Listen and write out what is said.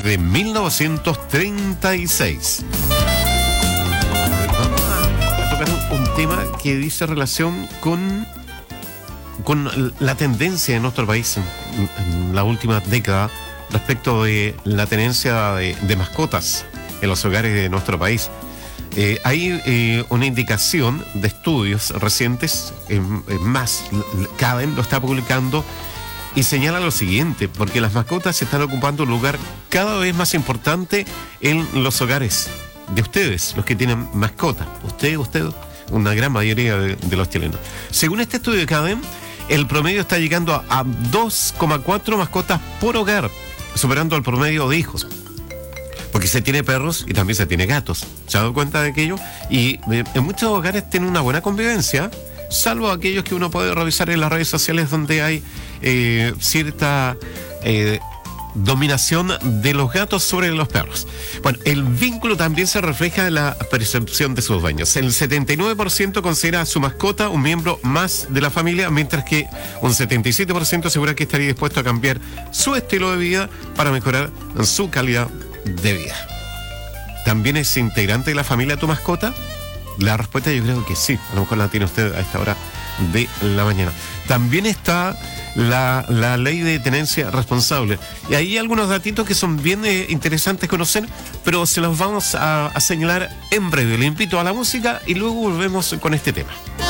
desde 1936. Vamos a tocar un tema que dice relación con la tendencia de nuestro país en la última década respecto de la tenencia de mascotas en los hogares de nuestro país. Hay una indicación de estudios recientes, más, CADEM lo está publicando y señala lo siguiente: porque las mascotas están ocupando un lugar cada vez más importante en los hogares de ustedes, los que tienen mascotas. Usted, una gran mayoría de los chilenos. Según este estudio de CADEM, el promedio está llegando a 2,4 mascotas por hogar, superando el promedio de hijos. Porque se tiene perros y también se tiene gatos. ¿Se ha dado cuenta de aquello? Y en muchos hogares tienen una buena convivencia, salvo aquellos que uno puede revisar en las redes sociales donde hay cierta dominación de los gatos sobre los perros. Bueno, el vínculo también se refleja en la percepción de sus dueños. El 79% considera a su mascota un miembro más de la familia, mientras que un 77% asegura que estaría dispuesto a cambiar su estilo de vida para mejorar su calidad de vida. ¿También es integrante de la familia tu mascota? La respuesta yo creo que sí. A lo mejor la tiene usted a esta hora de la mañana. También está la ley de tenencia responsable. Y ahí hay algunos datitos que son bien interesantes conocer, pero se los vamos a señalar en breve. Le invito a la música y luego volvemos con este tema.